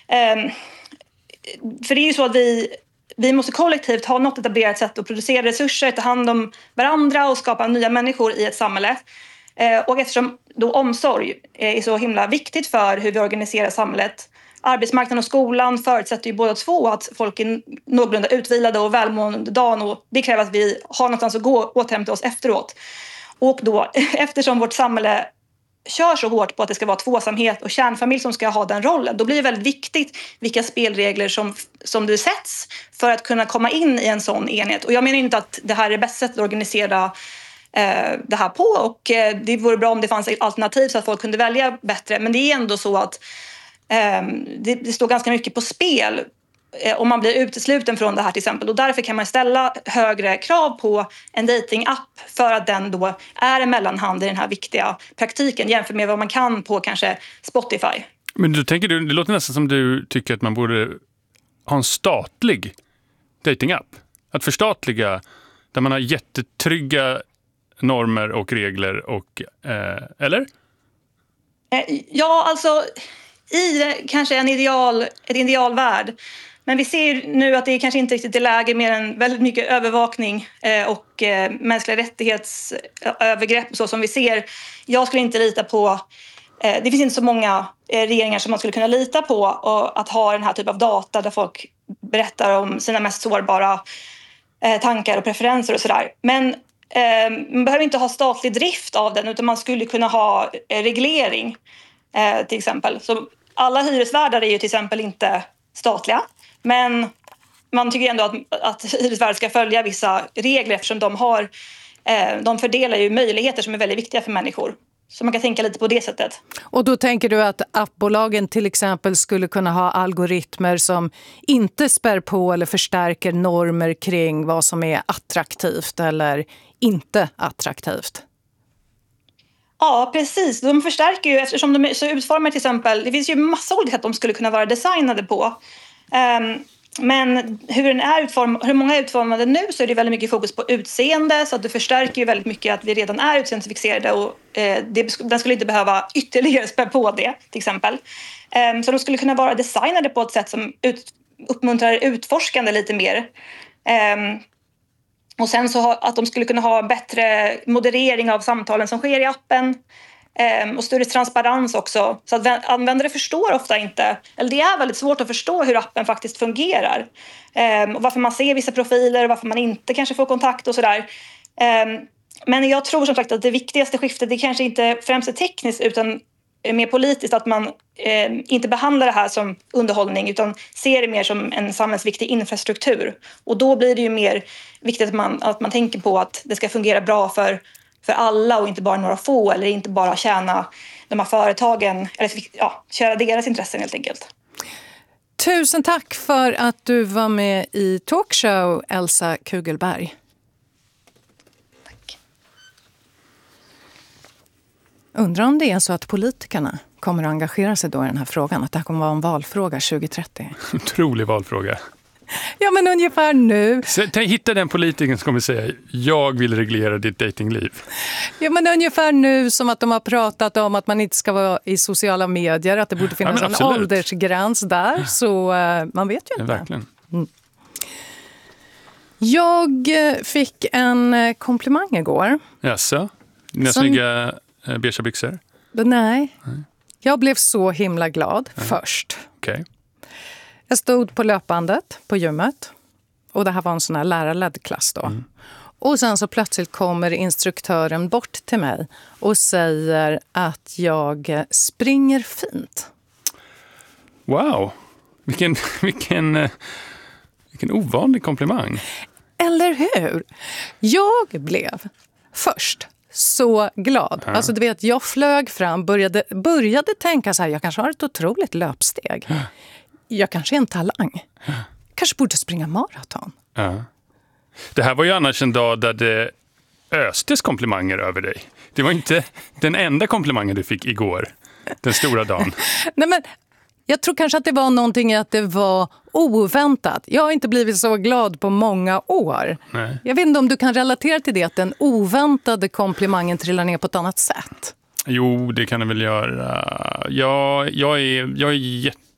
För det är ju så att vi måste kollektivt ha något etablerat sätt att producera resurser, ta hand om varandra och skapa nya människor i ett samhälle. Och eftersom då omsorg är så himla viktigt för hur vi organiserar samhället, arbetsmarknaden och skolan förutsätter ju båda två att folk är någorlunda utvilade och välmående under dagen, och det kräver att vi har någonstans att gå och återhämta oss efteråt. Och då, eftersom vårt samhälle kör så hårt på att det ska vara tvåsamhet och kärnfamilj som ska ha den rollen, då blir det väldigt viktigt vilka spelregler som det sätts för att kunna komma in i en sån enhet. Och jag menar inte att det här är bäst sätt att organisera det här på, och det vore bra om det fanns alternativ så att folk kunde välja bättre, men det är ändå så att det står ganska mycket på spel om man blir utesluten från det här till exempel, och därför kan man ställa högre krav på en datingapp för att den då är en mellanhand i den här viktiga praktiken jämfört med vad man kan på kanske Spotify. Men det låter nästan som du tycker att man borde ha en statlig datingapp, att förstatliga där man har jättetrygga normer och regler och eller? Ja, alltså i kanske en idealvärld. Men vi ser nu att det kanske inte riktigt är läge mer än väldigt mycket övervakning och mänskliga rättighetsövergrepp så som vi ser. Jag skulle inte lita på, det finns inte så många regeringar som man skulle kunna lita på, och att ha den här typen av data där folk berättar om sina mest sårbara tankar och preferenser och sådär. Men man behöver inte ha statlig drift av den, utan man skulle kunna ha reglering till exempel. Så alla hyresvärdar är ju till exempel inte statliga, men man tycker ändå att hyresvärdar ska följa vissa regler eftersom de fördelar ju möjligheter som är väldigt viktiga för människor. Så man kan tänka lite på det sättet. Och då tänker du att appbolagen till exempel skulle kunna ha algoritmer som inte spär på eller förstärker normer kring vad som är attraktivt eller inte attraktivt? Ja, precis. De förstärker ju eftersom de är så utformade till exempel. Det finns ju massa olika sätt de skulle kunna vara designade på. Men hur många är utformade nu, så är det väldigt mycket fokus på utseende, så att det förstärker ju väldigt mycket att vi redan är utseendefixerade, och den skulle inte behöva ytterligare spä på det till exempel. Så de skulle kunna vara designade på ett sätt som uppmuntrar utforskande lite mer. Och sen så att de skulle kunna ha bättre moderering av samtalen som sker i appen. Och större transparens också. Så att användare förstår ofta inte, eller det är väldigt svårt att förstå hur appen faktiskt fungerar. Och varför man ser vissa profiler och varför man inte kanske får kontakt och sådär. Men jag tror som sagt att det viktigaste skiftet, det kanske inte främst är tekniskt utan mer politiskt, att man inte behandlar det här som underhållning utan ser det mer som en samhällsviktig infrastruktur. Och då blir det ju mer viktigt att man tänker på att det ska fungera bra för alla och inte bara några få, eller inte bara tjäna de här företagen, eller köra deras intressen helt enkelt. Tusen tack för att du var med i Talkshow, Elsa Kugelberg. Tack. Undrar om det är så att politikerna kommer att engagera sig då i den här frågan, att det här kommer att vara en valfråga 2030. Otrolig valfråga. Ja, men ungefär nu. Hitta den politikern som kommer säga, jag vill reglera ditt datingliv. Ja, men ungefär nu som att de har pratat om att man inte ska vara i sociala medier, att det borde finnas en åldersgräns där, så man vet ju inte. Ja, verkligen. Mm. Jag fick en komplimang igår. Jaså? Dina snygga beige byxor? Nej. Jag blev så himla glad först. Okej. Jag stod på löpbandet på gymmet. Och det här var en sån här lärarledd klass då. Mm. Och sen så plötsligt kommer instruktören bort till mig och säger att jag springer fint. Wow, vilken ovanlig komplimang. Eller hur? Jag blev först så glad. Ja. Alltså du vet, jag flög fram, började tänka så här, jag kanske har ett otroligt löpsteg. Ja. Jag kanske är en talang. Ja. Kanske borde springa maraton. Ja. Det här var ju annars en dag där det östes komplimanger över dig. Det var inte den enda komplimangen du fick igår, den stora dagen. Nej, men jag tror kanske att det var någonting att det var oväntat. Jag har inte blivit så glad på många år. Nej. Jag vet inte om du kan relatera till det, att den oväntade komplimangen trillar ner på ett annat sätt. Jo, det kan jag väl göra. Jag är